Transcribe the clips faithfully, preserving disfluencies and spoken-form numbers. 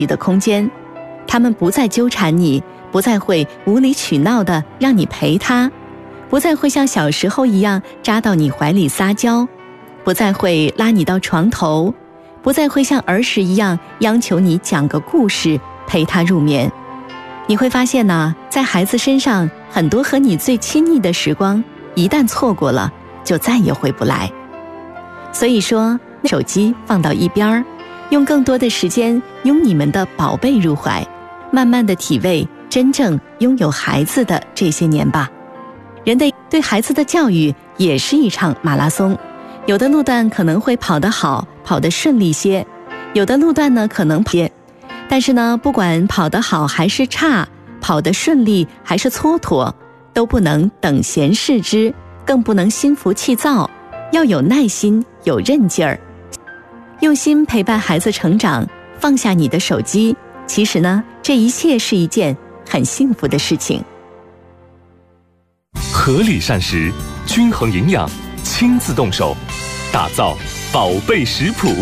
你的空间，他们不再纠缠你，不再会无理取闹的让你陪他，不再会像小时候一样扎到你怀里撒娇，不再会拉你到床头，不再会像儿时一样央求你讲个故事陪他入眠。你会发现呢，在孩子身上很多和你最亲密的时光，一旦错过了就再也回不来。所以说，手机放到一边，用更多的时间拥你们的宝贝入怀，慢慢的体味真正拥有孩子的这些年吧。人的对孩子的教育也是一场马拉松，有的路段可能会跑得好，跑得顺利些，有的路段呢可能跑，但是呢，不管跑得好还是差，跑得顺利还是蹉跎，都不能等闲视之，更不能心浮气躁，要有耐心，有韧劲儿，用心陪伴孩子成长。放下你的手机，其实呢，这一切是一件很幸福的事情。 合理膳食，均衡营养，亲自动手，打造宝贝食谱。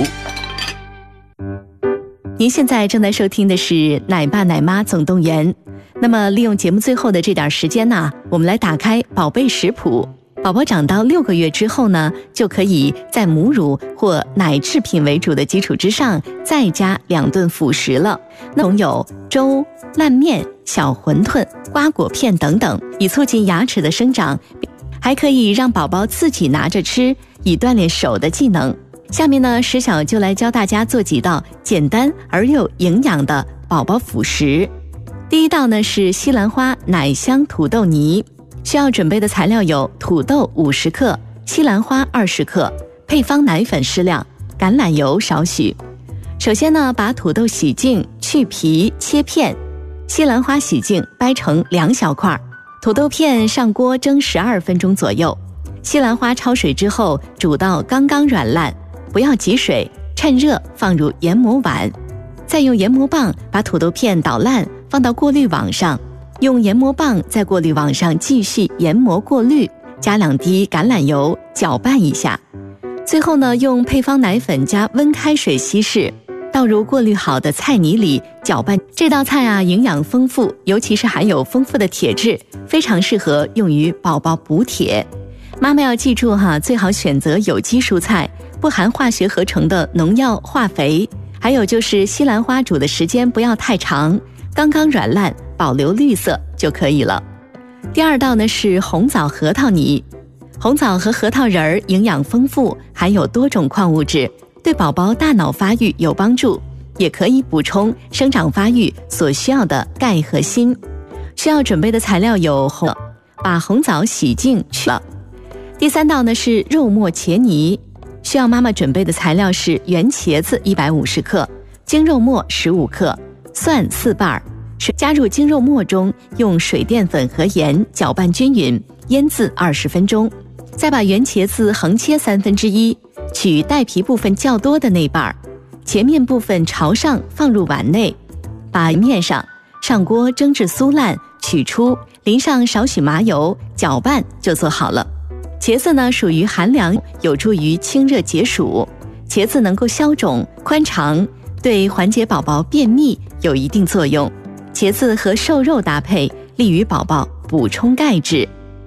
您现在正在收听的是奶爸奶妈总动员。那么利用节目最后的这点时间呢，我们来打开宝贝食谱。宝宝长到六个月之后呢，就可以在母乳或奶制品为主的基础之上，再加两顿辅食了。那种有粥、烂面、小馄饨、瓜果片等等，以促进牙齿的生长，还可以让宝宝自己拿着吃，以锻炼手的技能。下面呢，石小就来教大家做几道简单而又营养的宝宝辅食。第一道呢是西兰花奶香土豆泥。需要准备的材料有土豆五十克、西兰花二十克、配方奶粉适量、橄榄油少许。首先呢，把土豆洗净、去皮、切片；西兰花洗净，掰成两小块。土豆片上锅蒸十二分钟左右。西兰花焯水之后，煮到刚刚软烂，不要挤水，趁热放入研磨碗，再用研磨棒把土豆片捣烂，放到过滤网上。用研磨棒在过滤网上继续研磨过滤，加两滴橄榄油搅拌一下。最后呢，用配方奶粉加温开水稀释，倒入过滤好的菜泥里搅拌。这道菜啊，营养丰富，尤其是含有丰富的铁质，非常适合用于宝宝补铁。妈妈要记住哈，最好选择有机蔬菜，不含化学合成的农药化肥。还有就是西兰花煮的时间不要太长，刚刚软烂，保留绿色就可以了。第二道呢是红枣核桃泥。红枣和核桃仁儿营养丰富，含有多种矿物质，对宝宝大脑发育有帮助，也可以补充生长发育所需要的钙和锌。需要准备的材料有红，把红枣洗净去了。第三道呢是肉末茄泥。需要妈妈准备的材料是圆茄子一百五十克、精肉末十五克、蒜四瓣，加入精肉末中，用水淀粉和盐搅拌均匀，腌渍二十分钟。再把圆茄子横切三分之一，取带皮部分较多的那瓣，前面部分朝上放入碗内，把面上上锅蒸至酥烂，取出，淋上少许麻油，搅拌就做好了。茄子呢属于寒凉，有助于清热解暑。茄子能够消肿宽肠，对缓解宝宝便秘有一定作用。茄子和瘦肉搭配，利于宝宝补充钙质。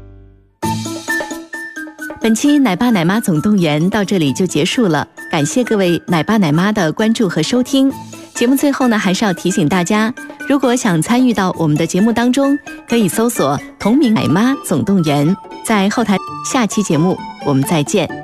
本期奶爸奶妈总动员到这里就结束了，感谢各位奶爸奶妈的关注和收听。节目最后呢，还是要提醒大家，如果想参与到我们的节目当中，可以搜索同名奶妈总动员，在后台。下期节目我们再见。